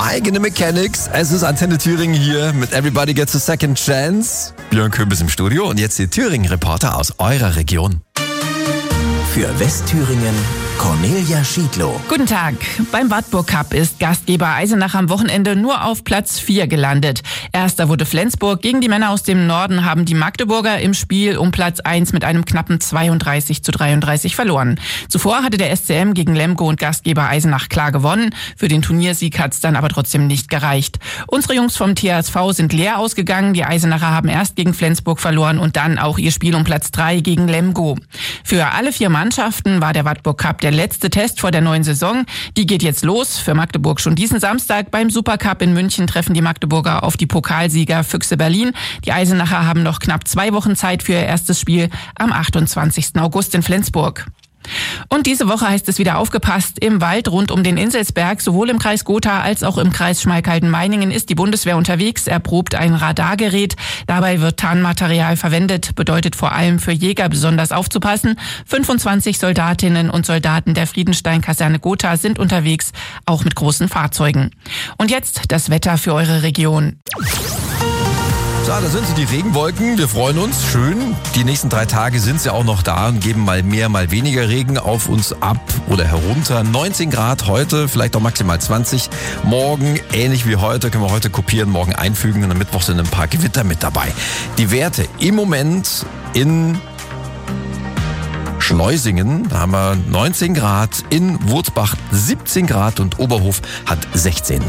Mike and the Mechanics. Es ist Antenne Thüringen hier mit Everybody Gets a Second Chance. Björn Köbis im Studio und jetzt die Thüringen-Reporter aus eurer Region. Für Westthüringen Cornelia Schiedlow. Guten Tag. Beim Wartburg Cup ist Gastgeber Eisenach am Wochenende nur auf Platz 4 gelandet. Erster wurde Flensburg. Gegen die Männer aus dem Norden haben die Magdeburger im Spiel um Platz 1 mit einem knappen 32:33 verloren. Zuvor hatte der SCM gegen Lemgo und Gastgeber Eisenach klar gewonnen. Für den Turniersieg hat es dann aber trotzdem nicht gereicht. Unsere Jungs vom THSV sind leer ausgegangen. Die Eisenacher haben erst gegen Flensburg verloren und dann auch ihr Spiel um Platz 3 gegen Lemgo. Für alle 4 Mannschaften war der Wartburg Cup der letzte Test vor der neuen Saison. Die geht jetzt los. Für Magdeburg schon diesen Samstag. Beim Supercup in München treffen die Magdeburger auf die Pokalsieger Füchse Berlin. Die Eisenacher haben noch knapp 2 Wochen Zeit für ihr erstes Spiel am 28. August in Flensburg. Und diese Woche heißt es wieder aufgepasst. Im Wald rund um den Inselsberg, sowohl im Kreis Gotha als auch im Kreis Schmalkalden-Meiningen, ist die Bundeswehr unterwegs, erprobt ein Radargerät. Dabei wird Tarnmaterial verwendet, bedeutet vor allem für Jäger besonders aufzupassen. 25 Soldatinnen und Soldaten der Friedenstein-Kaserne Gotha sind unterwegs, auch mit großen Fahrzeugen. Und jetzt das Wetter für eure Region. So, da sind sie, die Regenwolken. Wir freuen uns. Schön. Die nächsten 3 Tage sind sie auch noch da und geben mal mehr, mal weniger Regen auf uns ab oder herunter. 19 Grad heute, vielleicht auch maximal 20. Morgen, ähnlich wie heute, können wir heute kopieren, morgen einfügen. Und am Mittwoch sind ein paar Gewitter mit dabei. Die Werte im Moment in Schleusingen, da haben wir 19 Grad, in Wurzbach 17 Grad und Oberhof hat 16.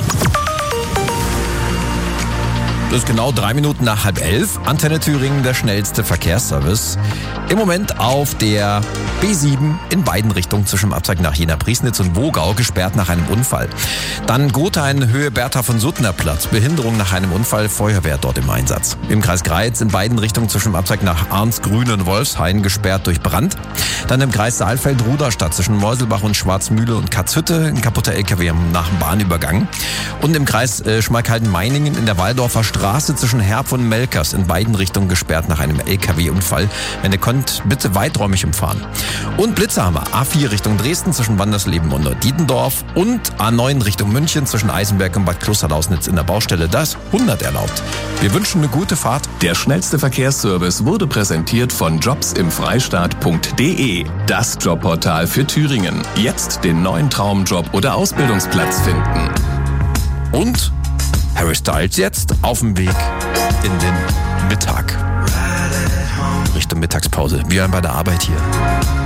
Das ist genau 3 Minuten nach 10:30. Antenne Thüringen, der schnellste Verkehrsservice. Im Moment auf der B7 in beiden Richtungen zwischen dem Abzweig nach Jena-Priesnitz und Wogau gesperrt nach einem Unfall. Dann Gotha in Höhe Bertha von Suttner Platz. Behinderung nach einem Unfall, Feuerwehr dort im Einsatz. Im Kreis Greiz in beiden Richtungen zwischen dem Abzweig nach Arnsgrün und Wolfshain gesperrt durch Brand. Dann im Kreis Saalfeld-Ruderstadt zwischen Meuselbach und Schwarzmühle und Katzhütte ein kaputter LKW nach dem Bahnübergang. Und im Kreis Schmalkalden-Meiningen in der Waldorfer Straße zwischen Herb und Melkers in beiden Richtungen gesperrt nach einem LKW-Unfall. Wenn ihr könnt, bitte weiträumig umfahren. Und Blitze haben wir. A4 Richtung Dresden zwischen Wandersleben und Norddietendorf und A9 Richtung München zwischen Eisenberg und Bad Klosterlausnitz in der Baustelle. Da ist 100 erlaubt. Wir wünschen eine gute Fahrt. Der schnellste Verkehrsservice wurde präsentiert von jobsimfreistaat.de. Das Jobportal für Thüringen. Jetzt den neuen Traumjob oder Ausbildungsplatz finden. Und Harry Styles jetzt auf dem Weg in den Mittag. Richtung Mittagspause. Wir sind bei der Arbeit hier.